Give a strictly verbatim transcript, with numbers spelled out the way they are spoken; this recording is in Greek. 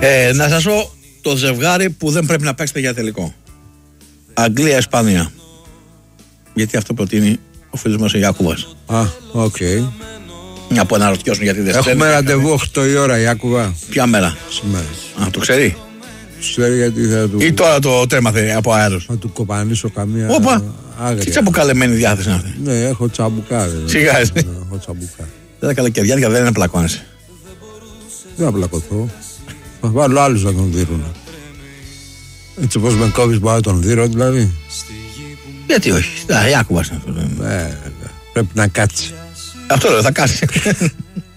Ε, να σας πω το ζευγάρι που δεν πρέπει να παίξετε για τελικό. Αγγλία-Ισπανία. Γιατί αυτό προτείνει ο φίλος μας ο Ιάκουβας. Α, οκ. Okay. Μια που αναρωτιώσουν γιατί δεν έχουμε ραντεβού οκτώ η ώρα, Ιάκουβα. Ποια μέρα? Σήμερα. Α, το ξέρει. Ξέρει γιατί θα του. Ή τώρα το τέμαθε από αέρος. Θα του κοπανίσω καμία. Όπα! Άγρια. Τι τσαμπουκαλεμένη διάθεση είναι αυτή. Ναι, έχω τσαμπουκά. Σιγά εσύ. Ναι, έχω τσαμπουκά. Δεν τα καλοκαιριάτικα δεν είναι πλακώνεσαι. Δεν θα πλακωθώ. Θα βάλω άλλους να τον δίνουν. Έτσι όπως με κόβεις πάω τον δίρο δηλαδή. Γιατί όχι. Α, Ιάκουβας είναι αυτό. Ε, πρέπει να κάτσει. Αυτό λέω, θα κάτσει.